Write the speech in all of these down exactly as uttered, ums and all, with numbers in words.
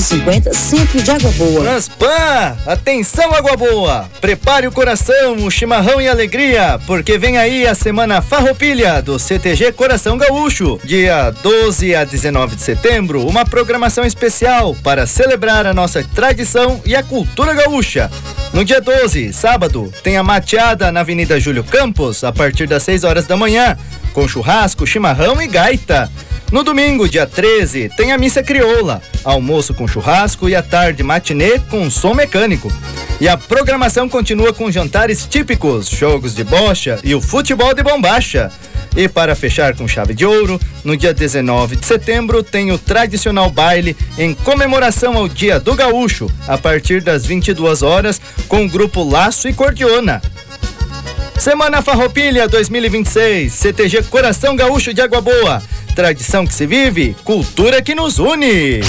cinquenta, Centro de Água Boa. Transpan! Atenção, Água Boa! Prepare o coração, o chimarrão e a alegria, porque vem aí a Semana Farroupilha do C T G Coração Gaúcho. Dia doze a dezenove de setembro, uma programação especial para celebrar a nossa tradição e a cultura gaúcha. No dia doze, sábado, tem a mateada na Avenida Júlio Campos, a partir das seis horas da manhã, com churrasco, chimarrão e gaita. No domingo, dia treze, tem a missa crioula, almoço com churrasco e à tarde matinê com som mecânico. E a programação continua com jantares típicos, jogos de bocha e o futebol de bombacha. E para fechar com chave de ouro, no dia dezenove de setembro tem o tradicional baile em comemoração ao Dia do Gaúcho, a partir das vinte e duas horas, com o grupo Laço e Cordiona. Semana Farroupilha dois mil e vinte e seis, C T G Coração Gaúcho de Água Boa. Tradição que se vive, cultura que nos une.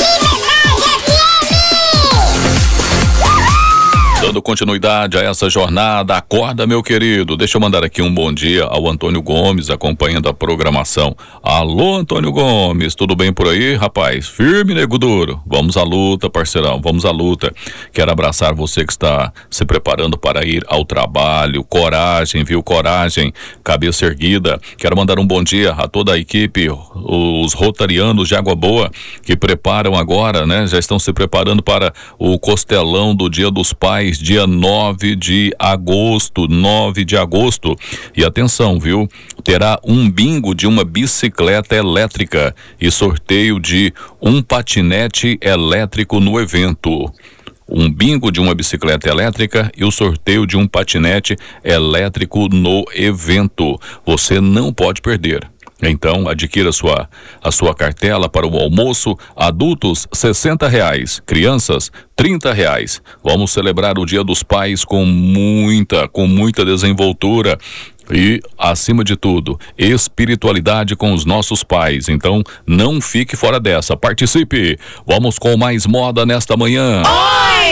Dando continuidade a essa jornada, acorda, meu querido. Deixa eu mandar aqui um bom dia ao Antônio Gomes, acompanhando a programação. Alô, Antônio Gomes, tudo bem por aí, rapaz? Firme, nego duro. Vamos à luta, parceirão, vamos à luta. Quero abraçar você que está se preparando para ir ao trabalho. Coragem, viu? Coragem, cabeça erguida. Quero mandar um bom dia a toda a equipe, os rotarianos de Água Boa, que preparam agora, né? Já estão se preparando para o costelão do Dia dos Pais, dia nove de agosto, nove de agosto. E atenção, viu? Terá um bingo de uma bicicleta elétrica e sorteio de um patinete elétrico no evento. Um bingo de uma bicicleta elétrica e o sorteio de um patinete elétrico no evento. Você não pode perder. Então, adquira sua, a sua cartela para o almoço. Adultos, sessenta reais. Crianças, trinta reais. Vamos celebrar o Dia dos Pais com muita, com muita desenvoltura. E, acima de tudo, espiritualidade com os nossos pais. Então, não fique fora dessa. Participe. Vamos com mais moda nesta manhã. Oi!